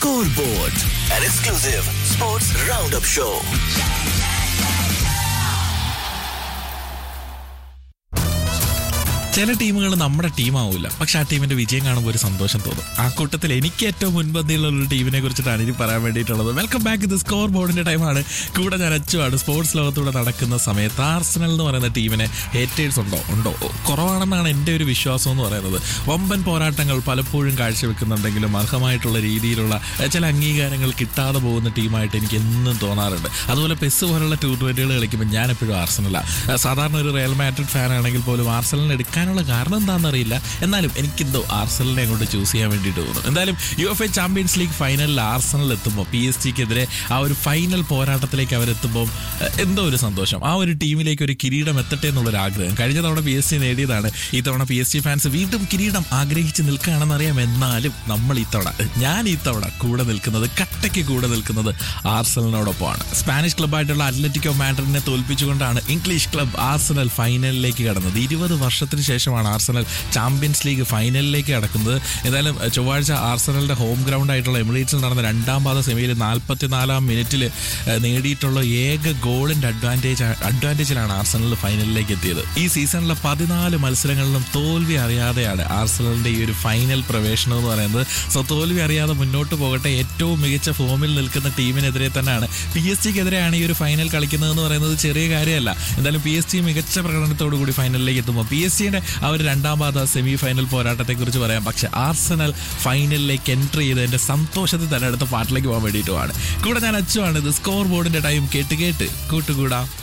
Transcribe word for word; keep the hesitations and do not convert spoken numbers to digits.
Scoreboard, an exclusive sports roundup show. ചില ടീമുകൾ നമ്മുടെ ടീമാവില്ല, പക്ഷെ ആ ടീമിന്റെ വിജയം കാണുമ്പോൾ ഒരു സന്തോഷം തോന്നും. ആ കൂട്ടത്തിൽ എനിക്ക് ഏറ്റവും മുൻപന്തിയുള്ള ഒരു ടീമിനെ കുറിച്ചിട്ടാണ് ഇനി പറയാൻ വേണ്ടിയിട്ടുള്ളത്. Welcome back. ഇത് സ്കോർ ബോർഡിന്റെ ടൈമാണ്. കൂടെ ഞാൻ അച്ചുവാണ്. സ്പോർട്സ് ലോകത്തൂടെ നടക്കുന്ന സമയത്ത് ആർസണൽ എന്ന് പറയുന്ന ടീമിനെ ഹേറ്റേഴ്സ് ഉണ്ടോ ഉണ്ടോ കുറവാണെന്നാണ് എൻ്റെ ഒരു വിശ്വാസം എന്ന് പറയുന്നത്. വമ്പൻ പോരാട്ടങ്ങൾ പലപ്പോഴും കാഴ്ചവെക്കുന്നുണ്ടെങ്കിലും അർഹമായിട്ടുള്ള രീതിയിലുള്ള ചില അംഗീകാരങ്ങൾ കിട്ടാതെ പോകുന്ന ടീമായിട്ട് എനിക്ക് എന്നും തോന്നാറുണ്ട്. അതുപോലെ പെസ് പോലുള്ള ടൂർണമെന്റുകൾ കളിക്കുമ്പോൾ ഞാൻ എപ്പോഴും ആർസണലാണ്. സാധാരണ ഒരു റയൽ മാഡ്രിഡ് ഫാൻ ആണെങ്കിൽ പോലും ആർസണലിനെ എടുക്കാൻ ുള്ള കാരണം എന്താണെന്നറിയില്ല, എന്നാലും എനിക്കെന്തോ ആർസണലിനെ അങ്ങോട്ട് ചൂസ് ചെയ്യാൻ വേണ്ടിയിട്ട് തോന്നുന്നു. എന്തായാലും U F A champions league ഫൈനലിൽ ആർസണൽ എത്തുമ്പോൾ പി എസ് ജിക്കെതിരെ ആ ഒരു ഫൈനൽ പോരാട്ടത്തിലേക്ക് അവരെത്തുമ്പോൾ എന്തോ ഒരു സന്തോഷം. ആ ഒരു ടീമിലേക്ക് ഒരു കിരീടം എത്തട്ടെ എന്നുള്ളൊരു ആഗ്രഹം. കഴിഞ്ഞ തവണ പി എസ് ജി നേടിയതാണ്. ഈ തവണ പി എസ് ജി ഫാൻസ് വീണ്ടും കിരീടം ആഗ്രഹിച്ച് നിൽക്കുകയാണെന്നറിയാം. എന്നാലും നമ്മൾ ഈ തവണ ഞാൻ ഈ തവണ കൂടെ നിൽക്കുന്നത്, കട്ടയ്ക്ക് കൂടെ നിൽക്കുന്നത് ആർസണലിനോടൊപ്പമാണ്. Spanish ക്ലബ്ബായിട്ടുള്ള Atletico മാഡ്രിഡിനെ തോൽപ്പിച്ചുകൊണ്ടാണ് English club Arsenal ഫൈനലിലേക്ക് കടന്നത്. ഇരുപത് വർഷത്തിന് ശേഷമാണ് ആർസണൽ ചാമ്പ്യൻസ് ലീഗ് ഫൈനലിലേക്ക് കടക്കുന്നത്. എന്തായാലും ചൊവ്വാഴ്ച ആർസണലിന്റെ ഹോം ഗ്രൗണ്ട് ആയിട്ടുള്ള എമിറേറ്റ്സിൽ നടന്ന രണ്ടാം പാദ സെമിയിൽ നാൽപ്പത്തിനാലാം മിനിറ്റിൽ നേടിയിട്ടുള്ള ഏക ഗോളിന്റെ അഡ്വാൻറ്റേജ് അഡ്വാൻറ്റേജിലാണ് ആർസണൽ ഫൈനലിലേക്ക് എത്തിയത്. ഈ സീസണിലെ പതിനാല് മത്സരങ്ങളിലും തോൽവി അറിയാതെയാണ് ആർസണലിന്റെ ഈ ഒരു ഫൈനൽ പ്രവേശനം എന്ന് പറയുന്നത്. സോ തോൽവി അറിയാതെ മുന്നോട്ട് പോകട്ടെ. ഏറ്റവും മികച്ച ഫോമിൽ നിൽക്കുന്ന ടീമിനെതിരെ തന്നെയാണ്, പി എസ് ജിക്കെതിരെയാണ് ഈ ഒരു ഫൈനൽ കളിക്കുന്നതെന്ന് പറയുന്നത് ചെറിയ കാര്യമല്ല. എന്തായാലും പി എസ് ജി മികച്ച പ്രകടനത്തോടു കൂടി ഫൈനലിലേക്ക് എത്തുമ്പോൾ പി എസ് ജിയുടെ ആ ഒരു രണ്ടാം പാദ സെമി ഫൈനൽ പോരാട്ടത്തെ കുറിച്ച് പറയാം. പക്ഷെ ആർസണൽ ഫൈനലിലേക്ക് എൻട്രി ചെയ്ത് എന്റെ സന്തോഷത്തിൽ തന്നെ അടുത്ത പാട്ടിലേക്ക് പോകാൻ വേണ്ടിയിട്ടുമാണ്. കൂടെ ഞാൻ അച്ചുവാണ്. ഇത് സ്കോർ ബോർഡിന്റെ ടൈം. കേട്ട് കേട്ട് കൂട്ടുകൂടാം.